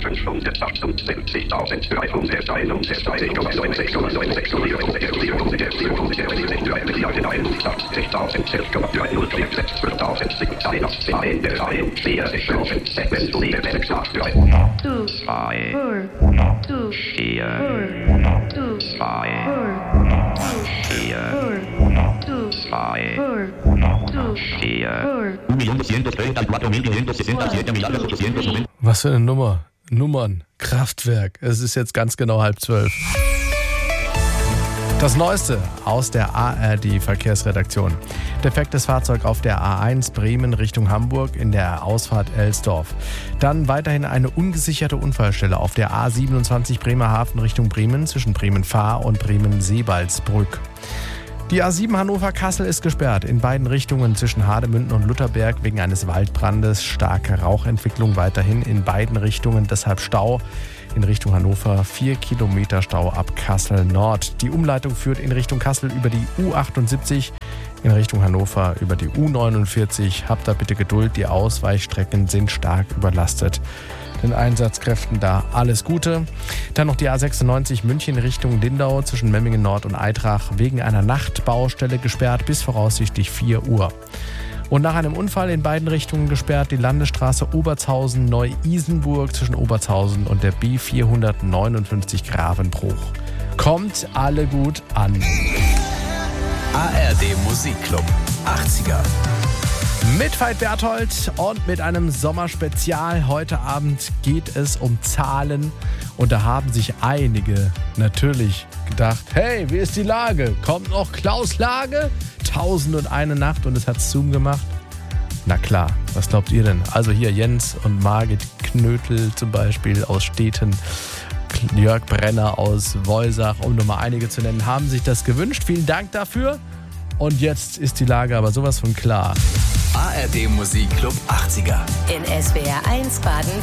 Was für eine Nummer? Nummern, Kraftwerk. Es ist jetzt ganz genau 11:30. Das Neueste aus der ARD-Verkehrsredaktion. Defektes Fahrzeug auf der A1 Bremen Richtung Hamburg in der Ausfahrt Elsdorf. Dann weiterhin eine ungesicherte Unfallstelle auf der A27 Bremerhaven Richtung Bremen zwischen Bremen-Fahr und Bremen-Seebaldsbrück. Die A7 Hannover-Kassel ist gesperrt in beiden Richtungen zwischen Hardemünden und Lutherberg wegen eines Waldbrandes. Starke Rauchentwicklung weiterhin in beiden Richtungen, deshalb Stau. In Richtung Hannover 4 Kilometer Stau ab Kassel Nord. Die Umleitung führt in Richtung Kassel über die U78, in Richtung Hannover über die U49. Habt da bitte Geduld, die Ausweichstrecken sind stark überlastet. Den Einsatzkräften da alles Gute. Dann noch die A96 München Richtung Lindau zwischen Memmingen Nord und Eitrach wegen einer Nachtbaustelle gesperrt bis voraussichtlich 4 Uhr. Und nach einem Unfall in beiden Richtungen gesperrt die Landesstraße Obertshausen-Neu-Isenburg zwischen Obertshausen und der B459 Gravenbruch. Kommt alle gut an. ARD Musikclub 80er. Mit Veit Berthold und mit einem Sommerspezial. Heute Abend geht es um Zahlen. Und da haben sich einige natürlich gedacht, hey, wie ist die Lage? Kommt noch Klaus Lage? 1001 Nacht und es hat Zoom gemacht. Na klar, was glaubt ihr denn? Also hier Jens und Margit Knötel zum Beispiel aus Stethen, Jörg Brenner aus Wolsach, um nur mal einige zu nennen, haben sich das gewünscht. Vielen Dank dafür. Und jetzt ist die Lage aber sowas von klar. ARD Musikclub 80er. In SWR 1 Baden